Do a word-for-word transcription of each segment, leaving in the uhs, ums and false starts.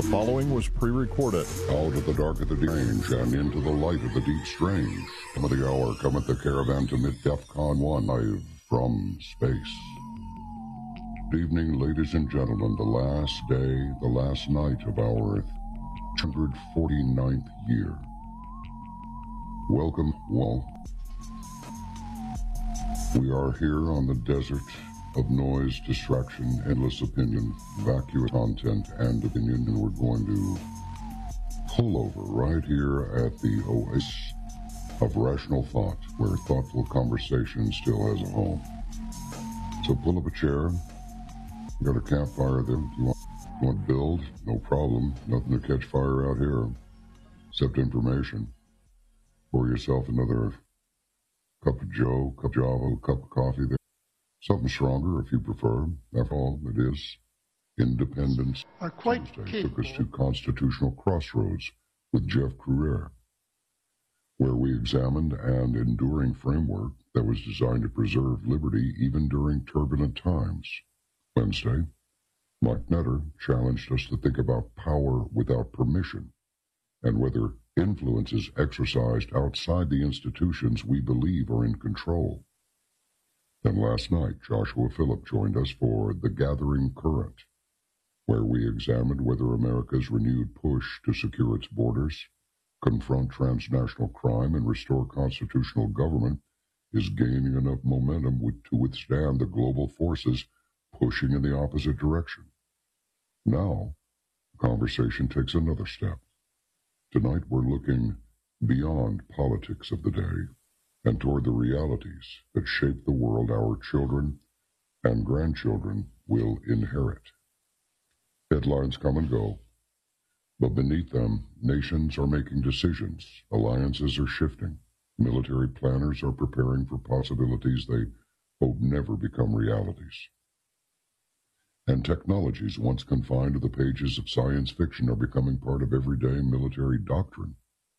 The following was pre-recorded. Out of the dark of the range and into the light of the deep strange. Come of the hour, cometh the caravan to meet DEFCON one live from space. Good evening, ladies and gentlemen. The last day, the last night of our two hundred forty-ninth year. Welcome, well, we are here on the desert of noise, distraction, endless opinion, vacuous content, and opinion, and we're going to pull over right here at the oasis of rational thought, where thoughtful conversation still has a home. So pull up a chair. You got a campfire there. If you want, you want to build, no problem. Nothing to catch fire out here, except information. Pour yourself another cup of Joe, cup of Java, cup of coffee there. Something stronger if you prefer. After all, it is Independence are quite Tuesday took us to constitutional crossroads with Jeff Crouere, where we examined an enduring framework that was designed to preserve liberty even during turbulent times. Wednesday, Mike Netter challenged us to think about power without permission and whether influence is exercised outside the institutions we believe are in control. Then last night, Joshua Phillip joined us for The Gathering Current, where we examined whether America's renewed push to secure its borders, confront transnational crime, and restore constitutional government is gaining enough momentum to withstand the global forces pushing in the opposite direction. Now, the conversation takes another step. Tonight we're looking beyond politics of the day and toward the realities that shape the world our children and grandchildren will inherit. Headlines come and go, but beneath them, nations are making decisions, alliances are shifting, military planners are preparing for possibilities they hope never become realities. And technologies once confined to the pages of science fiction are becoming part of everyday military doctrine.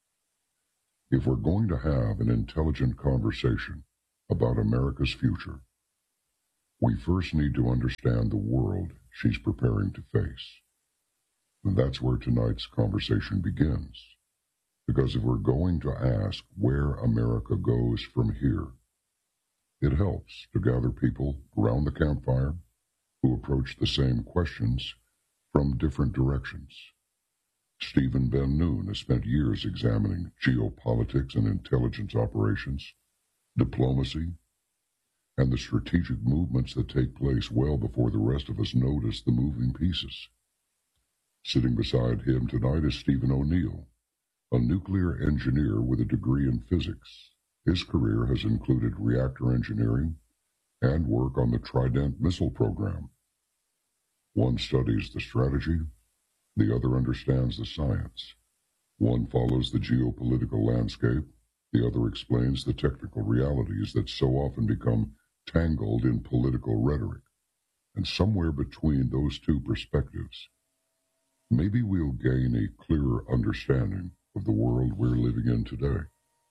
If we're going to have an intelligent conversation about America's future, we first need to understand the world she's preparing to face. And that's where tonight's conversation begins. Because if we're going to ask where America goes from here, it helps to gather people around the campfire who approach the same questions from different directions. Stephen Ben Noon has spent years examining geopolitics and intelligence operations, diplomacy, and the strategic movements that take place well before the rest of us notice the moving pieces. Sitting beside him tonight is Stephen O'Neill, a nuclear engineer with a degree in physics. His career has included reactor engineering and work on the Trident missile program. One studies the strategy, the other understands the science. One follows the geopolitical landscape, the other explains the technical realities that so often become tangled in political rhetoric. And somewhere between those two perspectives, maybe we'll gain a clearer understanding of the world we're living in today.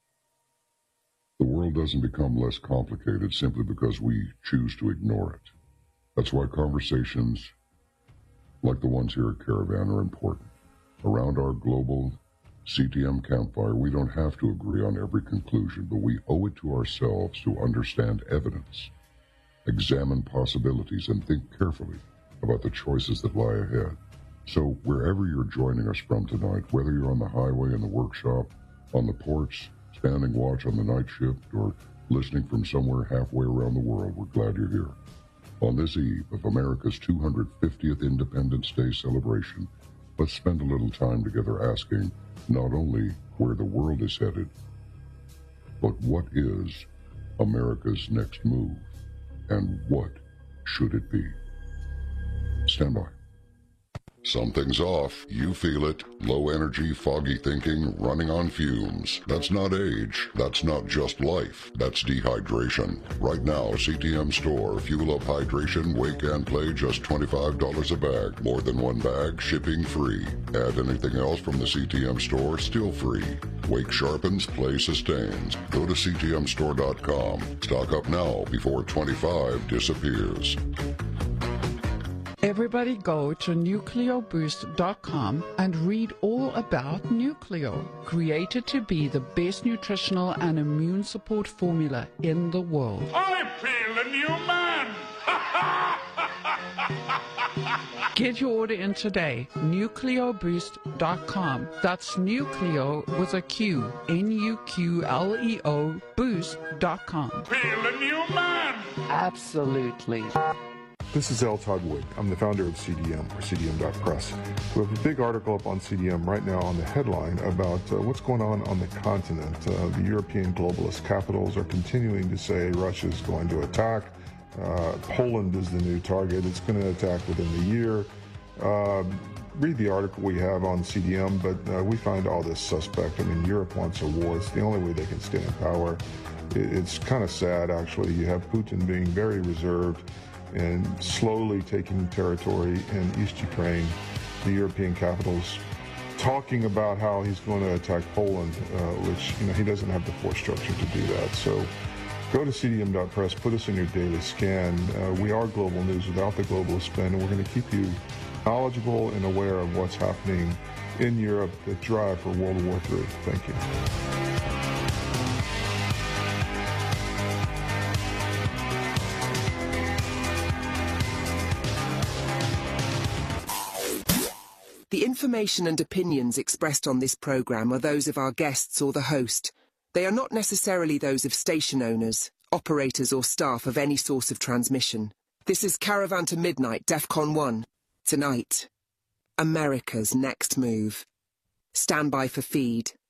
The world doesn't become less complicated simply because we choose to ignore it. That's why conversations like the ones here at Caravan are important. Around our global C T M campfire, we don't have to agree on every conclusion, but we owe it to ourselves to understand evidence, examine possibilities, and think carefully about the choices that lie ahead. So wherever you're joining us from tonight, whether you're on the highway, in the workshop, on the porch, standing watch on the night shift, or listening from somewhere halfway around the world, we're glad you're here. On this eve of America's two hundred fiftieth Independence Day celebration, let's spend a little time together asking not only where the world is headed, but what is America's next move, and what should it be? Stand by. Something's off. You feel it. Low energy, foggy thinking, running on fumes. That's not age. That's not just life. That's dehydration. Right now, C T M Store. Fuel up hydration, wake and play, just twenty-five dollars a bag. More than one bag, shipping free. Add anything else from the C T M Store, still free. Wake sharpens, play sustains. Go to C T M store dot com. Stock up now before twenty-five disappears. Everybody go to nucleo boost dot com and read all about Nucleo, created to be the best nutritional and immune support formula in the world. I feel a new man! Get your order in today, nucleo boost dot com. That's Nucleo with a Q, N U Q L E O, boost dot com. Feel a new man! Absolutely. This is L. Todd Wood. I'm the founder of C D M, or C D M dot press. We have a big article up on C D M right now on the headline about uh, what's going on on the continent. Uh, the European globalist capitals are continuing to say Russia is going to attack. Uh, Poland is the new target. It's going to attack within the year. Uh, read the article we have on C D M, but uh, we find all this suspect. I mean, Europe wants a war. It's the only way they can stay in power. It, it's kind of sad, actually. You have Putin being very reserved and slowly taking territory in East Ukraine, the European capitals, talking about how he's going to attack Poland, uh, which, you know, he doesn't have the force structure to do that. So go to C D M dot press, put us in your daily scan. Uh, we are global news without the globalist spin, and we're going to keep you knowledgeable and aware of what's happening in Europe, the drive for World War Three. Thank you. The information and opinions expressed on this program are those of our guests or the host. They are not necessarily those of station owners, operators or staff of any source of transmission. This is Caravan to Midnight, DEFCON one. Tonight, America's next move. Stand by for feed.